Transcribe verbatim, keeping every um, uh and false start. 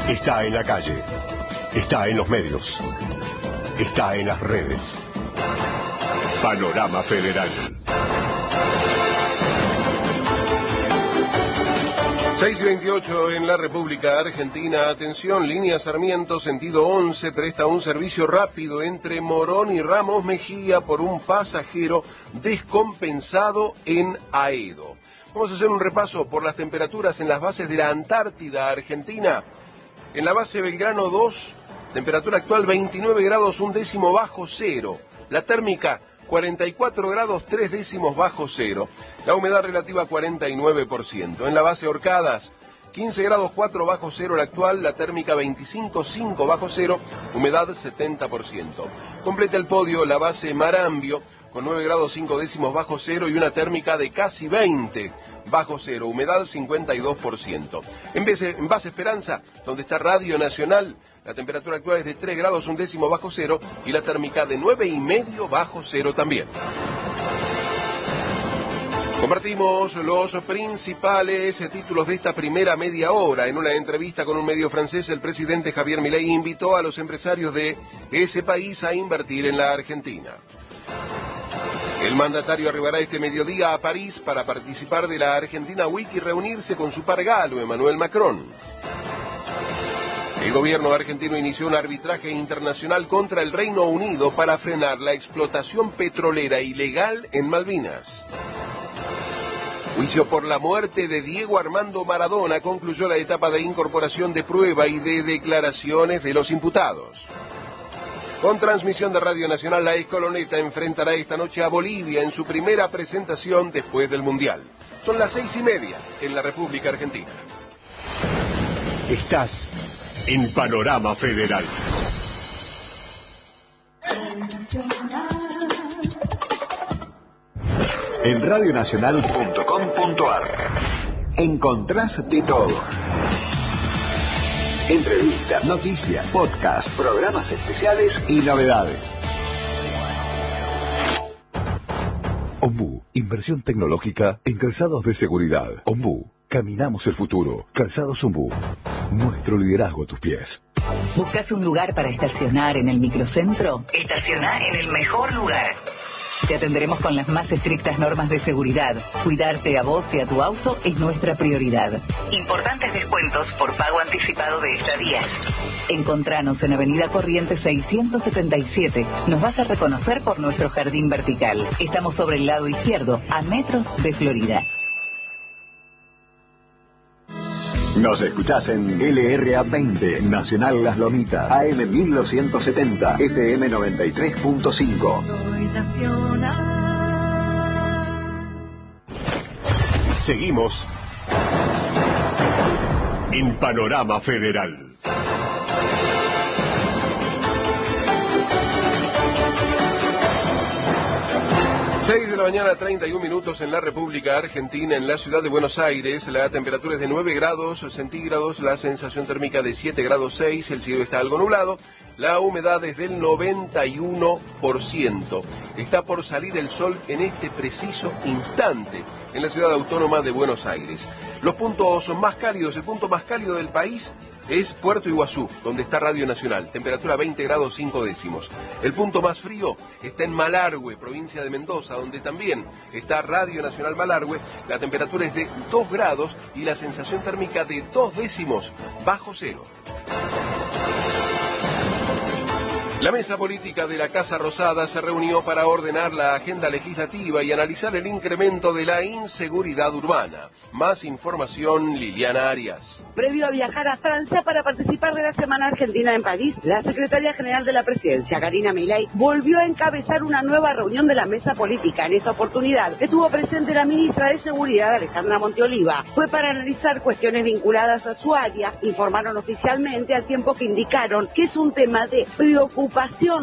Está en la calle, está en los medios, está en las redes. Panorama Federal. seis y veintiocho en la República Argentina. Atención, línea Sarmiento, sentido once, presta un servicio rápido entre Morón y Ramos Mejía por un pasajero descompensado en Aedo. Vamos a hacer un repaso por las temperaturas en las bases de la Antártida Argentina. En la base Belgrano dos, temperatura actual veintinueve grados, un décimo bajo cero. La térmica cuarenta y cuatro grados, tres décimos bajo cero. La humedad relativa cuarenta y nueve por ciento. En la base Orcadas, quince grados, cuatro bajo cero la actual, la térmica veinticinco, cinco bajo cero, humedad setenta por ciento. Completa el podio la base Marambio, con nueve grados, cinco décimos bajo cero y una térmica de casi veinte bajo cero, humedad cincuenta y dos por ciento. En base, en base Esperanza, donde está Radio Nacional, la temperatura actual es de tres grados, un décimo bajo cero y la térmica de nueve y medio bajo cero también. Compartimos los principales títulos de esta primera media hora. En una entrevista con un medio francés, el presidente Javier Milei invitó a los empresarios de ese país a invertir en la Argentina. El mandatario arribará este mediodía a París para participar de la Argentina Week y reunirse con su par galo, Emmanuel Macron. El gobierno argentino inició un arbitraje internacional contra el Reino Unido para frenar la explotación petrolera ilegal en Malvinas. Juicio por la muerte de Diego Armando Maradona concluyó la etapa de incorporación de prueba y de declaraciones de los imputados. Con transmisión de Radio Nacional, la Escoloneta enfrentará esta noche a Bolivia en su primera presentación después del Mundial. Son las seis y media en la República Argentina. Estás en Panorama Federal. En radionacional punto com punto ar encontrás de todo. Entrevistas, noticias, podcasts, programas especiales y novedades. Ombú, inversión tecnológica en calzados de seguridad. Ombú, caminamos el futuro. Calzados Ombú, nuestro liderazgo a tus pies. ¿Buscas un lugar para estacionar en el microcentro? Estaciona en el mejor lugar. Te atenderemos con las más estrictas normas de seguridad. Cuidarte a vos y a tu auto es nuestra prioridad. Importantes descuentos por pago anticipado de estadías. Encontranos en Avenida Corrientes seiscientos setenta y siete. Nos vas a reconocer por nuestro jardín vertical. Estamos sobre el lado izquierdo, a metros de Florida. Nos escuchás en L R A veinte, Nacional Las Lomitas, A M mil doscientos setenta, F M noventa y tres punto cinco. Soy nacional. Seguimos en Panorama Federal. seis de la mañana, treinta y un minutos en la República Argentina, en la ciudad de Buenos Aires. La temperatura es de nueve grados centígrados, la sensación térmica de siete grados seis, el cielo está algo nublado, la humedad es del noventa y uno por ciento. Está por salir el sol en este preciso instante en la ciudad autónoma de Buenos Aires. Los puntos más cálidos, el punto más cálido del país es Puerto Iguazú, donde está Radio Nacional, temperatura veinte grados cinco décimos. El punto más frío está en Malargüe, provincia de Mendoza, donde también está Radio Nacional Malargüe. La temperatura es de dos grados y la sensación térmica de dos décimos bajo cero. La mesa política de la Casa Rosada se reunió para ordenar la agenda legislativa y analizar el incremento de la inseguridad urbana. Más información, Liliana Arias. Previo a viajar a Francia para participar de la Semana Argentina en París, la secretaria general de la Presidencia, Karina Milei, volvió a encabezar una nueva reunión de la mesa política. En esta oportunidad estuvo presente la ministra de Seguridad, Alejandra Monteoliva. Fue para analizar cuestiones vinculadas a su área, informaron oficialmente al tiempo que indicaron que es un tema de preocupación